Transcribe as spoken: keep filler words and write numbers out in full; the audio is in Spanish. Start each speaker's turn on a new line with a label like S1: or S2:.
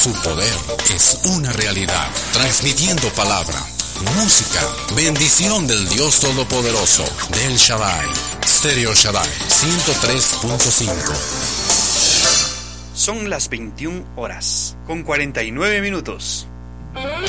S1: su poder es una realidad, transmitiendo palabra, música, bendición del Dios Todopoderoso, del Shaddai. Stereo Shaddai ciento tres punto cinco.
S2: Son las veintiuna horas con cuarenta y nueve minutos.